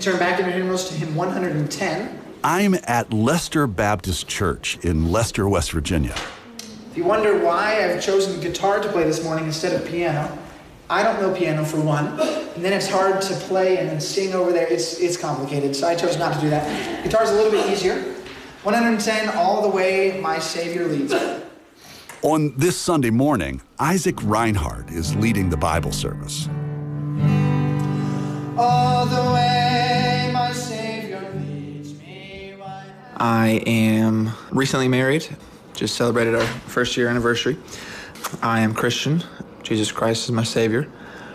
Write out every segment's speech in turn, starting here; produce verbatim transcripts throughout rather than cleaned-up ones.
turn back in your hymnals to hymn one hundred ten. I'm at Lester Baptist Church in Lester, West Virginia. If you wonder why I've chosen guitar to play this morning instead of piano, I don't know piano for one, and then it's hard to play and then sing over there. It's it's complicated, so I chose not to do that. Guitar's a little bit easier. one hundred ten, All the Way My Savior Leads Me. On this Sunday morning, Isaac Reinhardt is leading the Bible service. All the way my Savior leads me. I am recently married, just celebrated our first year anniversary. I am Christian. Jesus Christ is my Savior.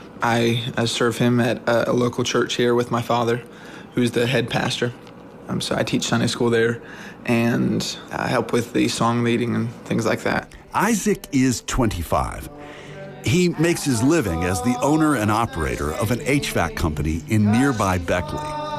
I, I serve him at a, a local church here with my father, who's the head pastor. Um, so I teach Sunday school there, and I help with the song leading and things like that. Isaac is twenty-five. He makes his living as the owner and operator of an H V A C company in nearby Beckley.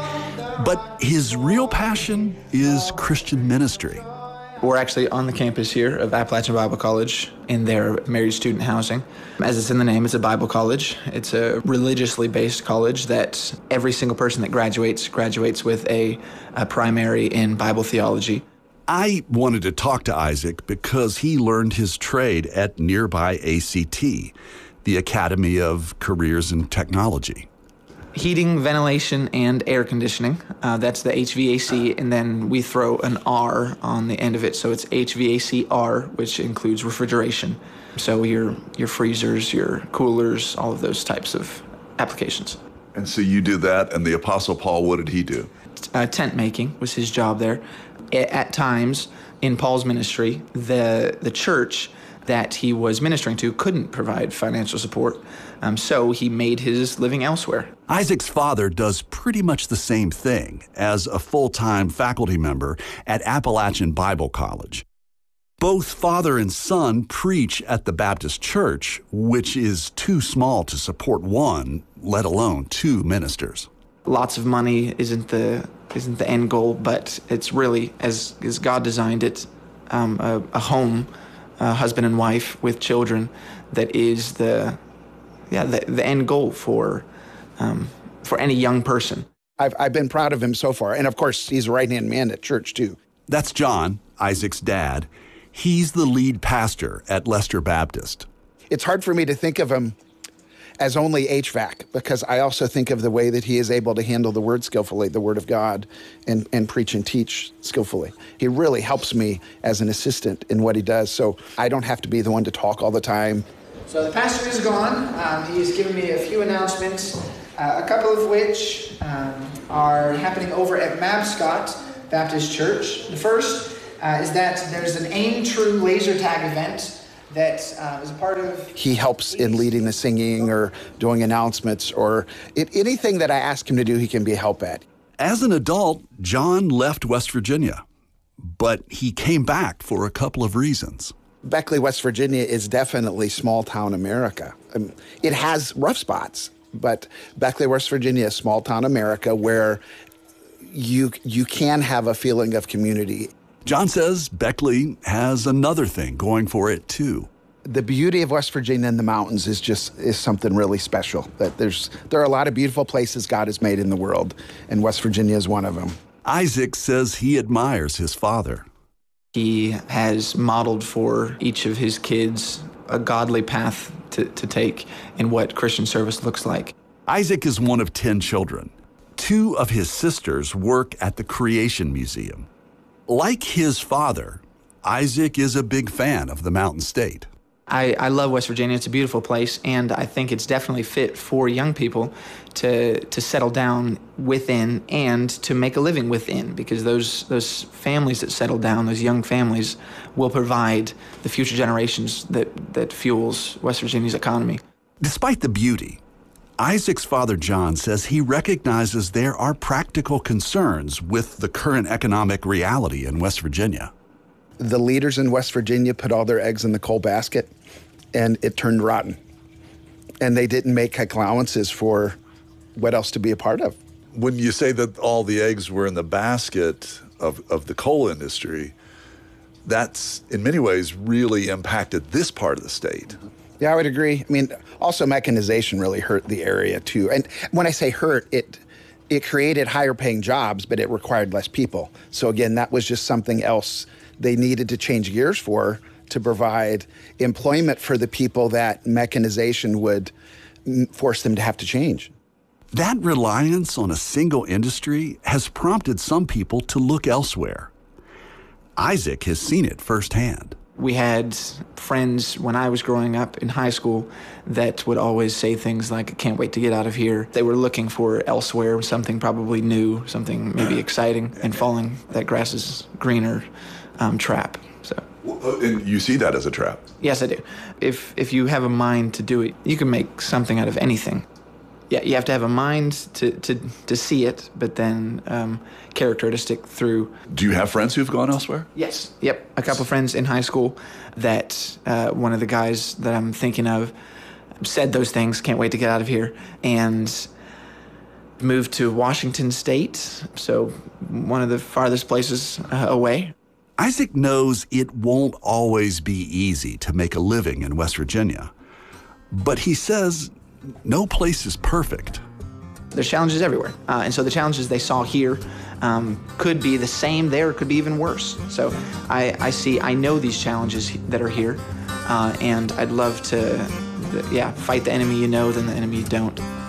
But his real passion is Christian ministry. We're actually on the campus here of Appalachian Bible College in their married student housing. As it's in the name, it's a Bible college. It's a religiously based college that every single person that graduates graduates with a, a primary in Bible theology. I wanted to talk to Isaac because he learned his trade at nearby A C T, the Academy of Careers and Technology. Heating, ventilation, and air conditioning. Uh, that's the H V A C, and then we throw an R on the end of it, so it's H V A C R, which includes refrigeration. So your your freezers, your coolers, all of those types of applications. And so you do that, and the Apostle Paul, what did he do? Uh, tent making was his job there. At times, in Paul's ministry, the the church that he was ministering to couldn't provide financial support, um, so he made his living elsewhere. Isaac's father does pretty much the same thing as a full-time faculty member at Appalachian Bible College. Both father and son preach at the Baptist Church, which is too small to support one, let alone two ministers. Lots of money isn't the isn't the end goal, but it's really, as, as God designed it, um, a, a home, a husband and wife with children, that is the yeah the, the end goal for um, for any young person. I've I've been proud of him so far, and of course he's a right-hand man at church too. That's John, Isaac's dad. He's the lead pastor at Lester Baptist. It's hard for me to think of him as only H V A C, because I also think of the way that he is able to handle the word skillfully, the word of God, and, and preach and teach skillfully. He really helps me as an assistant in what he does, so I don't have to be the one to talk all the time. So the pastor is gone. Um, he's given me a few announcements, uh, a couple of which um, are happening over at Mabscott Baptist Church. The first uh, is that there's an Aim True laser tag event that uh, is a part of... He helps in leading the singing or doing announcements, or it, anything that I ask him to do, he can be a help at. As an adult, John left West Virginia, but he came back for a couple of reasons. Beckley, West Virginia is definitely small-town America. Um, it has rough spots, but Beckley, West Virginia is small-town America where you you can have a feeling of community. John says Beckley has another thing going for it, too. The beauty of West Virginia and the mountains is just is something really special. That there's there are a lot of beautiful places God has made in the world, and West Virginia is one of them. Isaac says he admires his father. He has modeled for each of his kids a godly path to, to take in what Christian service looks like. Isaac is one of ten children. Two of his sisters work at the Creation Museum. Like his father, Isaac is a big fan of the Mountain State. I, I love West Virginia. It's a beautiful place, and I think it's definitely fit for young people to to settle down within and to make a living within, because those those families that settle down, those young families, will provide the future generations that, that fuels West Virginia's economy. Despite the beauty, Isaac's father, John, says he recognizes there are practical concerns with the current economic reality in West Virginia. The leaders in West Virginia put all their eggs in the coal basket, and it turned rotten. And they didn't make allowances for what else to be a part of. When you say that all the eggs were in the basket of, of the coal industry, that's in many ways really impacted this part of the state. Yeah, I would agree. I mean, also mechanization really hurt the area too. And when I say hurt, it it created higher paying jobs, but it required less people. So again, that was just something else they needed to change gears for, to provide employment for the people that mechanization would force them to have to change. That reliance on a single industry has prompted some people to look elsewhere. Isaac has seen it firsthand. We had friends when I was growing up in high school that would always say things like, I can't wait to get out of here. They were looking for elsewhere, something probably new, something maybe exciting, and falling that grass is greener um, trap. So. And you see that as a trap? Yes, I do. If, if you have a mind to do it, you can make something out of anything. Yeah, you have to have a mind to, to, to see it, but then um, character to stick through. Do you have friends who've gone elsewhere? Yes. Yep. A couple friends in high school that uh, one of the guys that I'm thinking of said those things, can't wait to get out of here, and moved to Washington State, so one of the farthest places uh, away. Isaac knows it won't always be easy to make a living in West Virginia, but he says no place is perfect. There's challenges everywhere. Uh, and so the challenges they saw here um, could be the same there, could be even worse. So I, I see, I know these challenges that are here, uh, and I'd love to, yeah, fight the enemy you know than the enemy you don't.